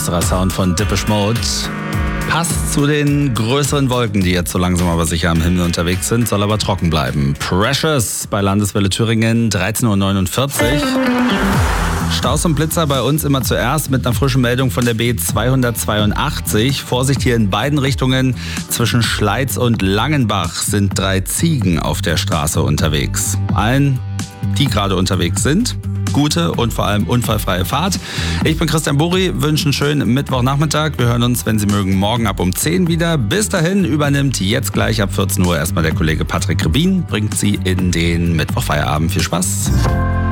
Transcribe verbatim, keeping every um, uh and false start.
düsterer Sound von Depeche Mode. Passt zu den größeren Wolken, die jetzt so langsam aber sicher am Himmel unterwegs sind, soll aber trocken bleiben. Precious bei Landeswelle Thüringen, dreizehn Uhr neunundvierzig. Staus und Blitzer bei uns immer zuerst mit einer frischen Meldung von der B zweihundertzweiundachtzig. Vorsicht hier in beiden Richtungen. Zwischen Schleiz und Langenbach sind drei Ziegen auf der Straße unterwegs. Allen, die gerade unterwegs sind, gute und vor allem unfallfreie Fahrt. Ich bin Christian Buri, wünsche einen schönen Mittwochnachmittag. Wir hören uns, wenn Sie mögen, morgen ab um zehn wieder. Bis dahin übernimmt jetzt gleich ab vierzehn Uhr erstmal der Kollege Patrick Rebin, bringt Sie in den Mittwochfeierabend. Viel Spaß.